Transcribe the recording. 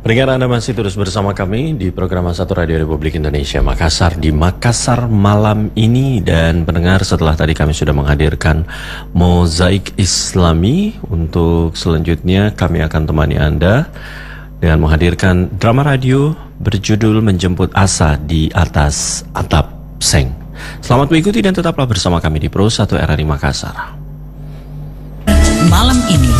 Pendengar, Anda masih terus bersama kami di program Satu Radio Republik Indonesia Makassar di Makassar malam ini. Dan pendengar, setelah tadi kami sudah menghadirkan Mozaik Islami, untuk selanjutnya kami akan temani Anda dengan menghadirkan drama radio berjudul Menjemput Asa di Atas Atap Seng. Selamat mengikuti dan tetaplah bersama kami di Pro 1 RRI Makassar. Malam ini